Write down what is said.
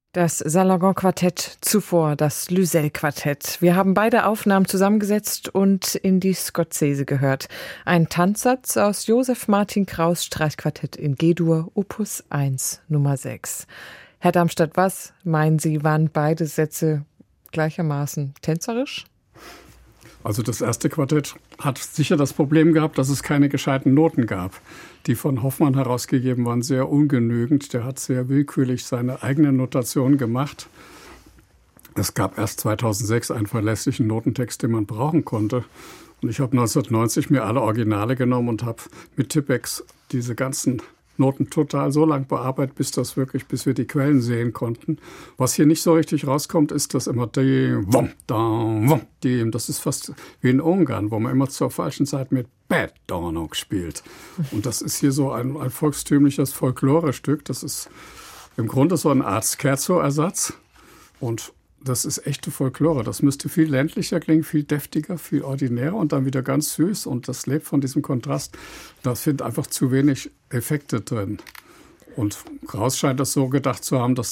Das Salagon-Quartett, zuvor das Lysel-Quartett. Wir haben beide Aufnahmen zusammengesetzt und in die Scozzese gehört. Ein Tanzsatz aus Josef Martin Kraus' Streichquartett in G-Dur, Opus 1, Nummer 6. Herr Darmstadt, was meinen Sie, waren beide Sätze gleichermaßen tänzerisch? Also das erste Quartett hat sicher das Problem gehabt, dass es keine gescheiten Noten gab. Die von Hoffmann herausgegeben waren sehr ungenügend. Der hat sehr willkürlich seine eigene Notation gemacht. Es gab erst 2006 einen verlässlichen Notentext, den man brauchen konnte. Und ich habe 1990 mir alle Originale genommen und habe mit Tippex diese ganzen Noten total so lang bearbeitet, bis wir die Quellen sehen konnten. Was hier nicht so richtig rauskommt, ist, dass immer das ist fast wie in Ungarn, wo man immer zur falschen Zeit mit Betonung spielt. Und das ist hier so ein volkstümliches Folklorestück. Das ist im Grunde so eine Art Scherzo-Ersatz. Und das ist echte Folklore. Das müsste viel ländlicher klingen, viel deftiger, viel ordinärer und dann wieder ganz süß. Und das lebt von diesem Kontrast. Da sind einfach zu wenig Effekte drin. Und Kraus scheint das so gedacht zu haben, dass